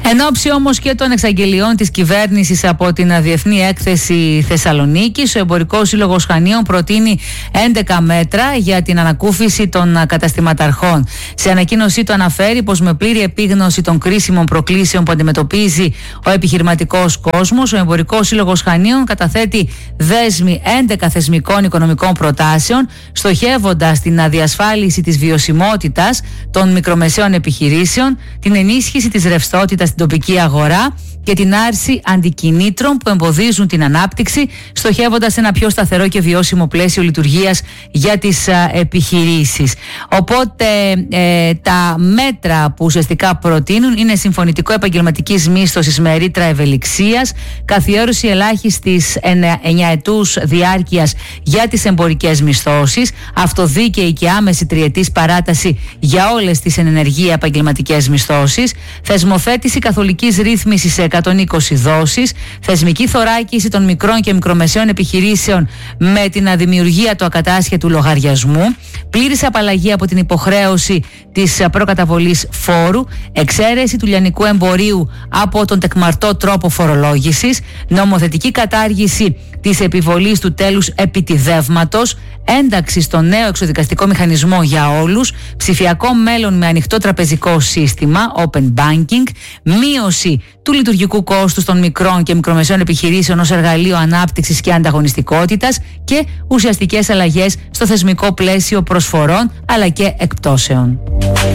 Εν όψη όμως και των εξαγγελιών της κυβέρνησης από την Διεθνή Έκθεση Θεσσαλονίκης, ο Εμπορικός Σύλλογος Χανίων προτείνει 11 μέτρα για την ανακούφιση των καταστηματαρχών. Σε ανακοίνωσή του αναφέρει πως με πλήρη επίγνωση των κρίσιμων προκλήσεων που αντιμετωπίζει ο επιχειρηματικός κόσμος, ο Εμπορικός Σύλλογος Χανίων καταθέτει δέσμη 11 θεσμικών οικονομικών προτάσεων, στοχεύοντας την αδιασφάλιση της βιωσιμότητας των μικρομεσαίων επιχειρήσεων, την ενίσχυση της ρευστότητας στην τοπική αγορά και την άρση αντικινήτρων που εμποδίζουν την ανάπτυξη, στοχεύοντας ένα πιο σταθερό και βιώσιμο πλαίσιο λειτουργίας για τις επιχειρήσεις. Οπότε τα μέτρα που ουσιαστικά προτείνουν είναι συμφωνητικό επαγγελματικής μίσθωσης με ρήτρα ευελιξίας, καθιέρωση ελάχιστης 9 ετούς διάρκειας για τις εμπορικές μισθώσεις, αυτοδίκαιη και άμεση τριετής παράταση για όλες τις εν ενεργεία επαγγελματικές μισθώσεις, θεσμοθέτηση καθολικής ρύθμισης σε 120 δόσεις, θεσμική θωράκιση των μικρών και μικρομεσαίων επιχειρήσεων με την αδημιουργία του ακατάσχετου λογαριασμού, πλήρης απαλλαγή από την υποχρέωση της προκαταβολής φόρου, εξαίρεση του λιανικού εμπορίου από τον τεκμαρτό τρόπο φορολόγησης, νομοθετική κατάργηση της επιβολής του τέλους επιτιδεύματος, ένταξη στο νέο εξοδικαστικό μηχανισμό για όλους, ψηφιακό μέλλον με ανοιχτό τραπεζικό σύστημα, open banking, μείωση του λειτουργικού κόστους των μικρών και μικρομεσαίων επιχειρήσεων ως εργαλείο ανάπτυξης και ανταγωνιστικότητας και ουσιαστικές αλλαγές στο θεσμικό πλαίσιο προσφορών αλλά και εκπτώσεων.